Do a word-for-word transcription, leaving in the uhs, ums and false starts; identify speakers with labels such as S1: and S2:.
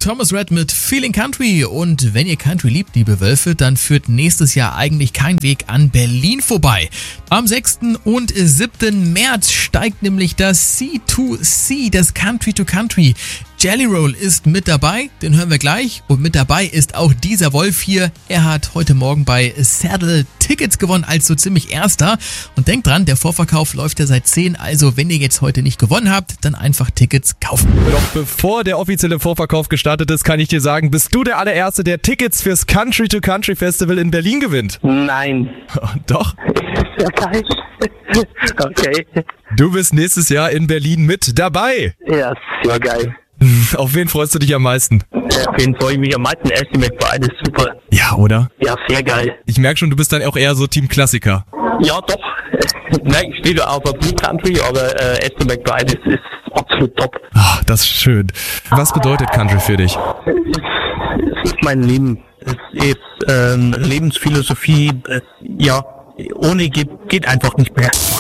S1: Thomas Rhett mit Feeling Country. Und wenn ihr Country liebt, liebe Wölfe, dann führt nächstes Jahr eigentlich kein Weg an Berlin vorbei. Am sechsten und siebten März steigt nämlich das C zwei C, das Country to Country. Jelly Roll ist mit dabei, den hören wir gleich. Und mit dabei ist auch dieser Wolf hier. Er hat heute Morgen bei Saddle Tickets gewonnen als so ziemlich Erster. Und denkt dran, der Vorverkauf läuft ja seit zehn. Also wenn ihr jetzt heute nicht gewonnen habt, dann einfach Tickets kaufen.
S2: Doch bevor der offizielle Vorverkauf gestartet ist, kann ich dir sagen, bist du der allererste, der Tickets fürs Country to Country Festival in Berlin gewinnt.
S3: Nein.
S2: Doch.
S3: Ja, geil. Okay.
S2: Du bist nächstes Jahr in Berlin mit dabei.
S3: Ja, sehr geil.
S2: Auf wen freust du dich am meisten?
S3: Auf wen freue ich mich am meisten? Estimate Bride ist super.
S2: Ja, oder?
S3: Ja, sehr geil.
S2: Ich merke schon, du bist dann auch eher so Team Klassiker.
S3: Ja, doch. Nein, ich stehe da auf Blue Country, aber äh, Estimate Bride ist, ist absolut top.
S2: Ach, das ist schön. Was bedeutet Country für dich?
S3: Es ist mein Leben. Es ist ähm, Lebensphilosophie. Es, ja, ohne geht, geht einfach nicht mehr.